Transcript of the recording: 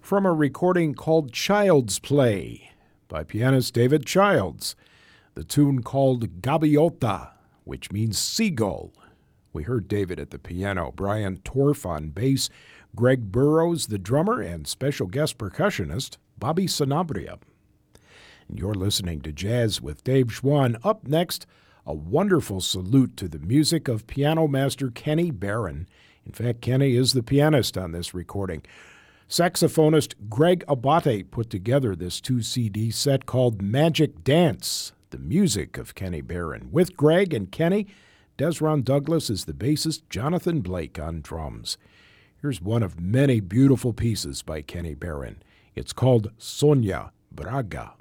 from a recording called Child's Play by pianist David Childs. The tune called Gaviota, which means seagull. We heard David at the piano, Brian Torf on bass, Greg Burrows, the drummer, and special guest percussionist Bobby Sanabria. You're listening to Jazz with Dave Schwann. Up next, a wonderful salute to the music of piano master Kenny Barron. In fact, Kenny is the pianist on this recording. Saxophonist Greg Abate put together this 2-CD set called Magic Dance, the music of Kenny Barron. With Greg and Kenny, Desron Douglas is the bassist, Jonathan Blake on drums. Here's one of many beautiful pieces by Kenny Barron. It's called Sonia Braga.